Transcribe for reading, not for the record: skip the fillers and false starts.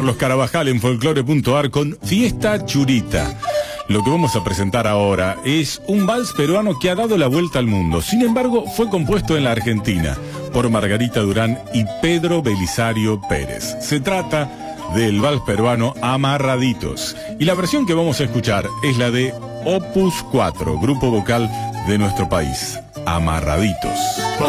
Carlos Carabajal en folclore.ar con Fiesta Churita. Lo que vamos a presentar ahora es un vals peruano que ha dado la vuelta al mundo. Sin embargo, fue compuesto en la Argentina por Margarita Durán y Pedro Belisario Pérez. Se trata del vals peruano Amarraditos. Y la versión que vamos a escuchar es la de Opus 4, grupo vocal de nuestro país. Amarraditos.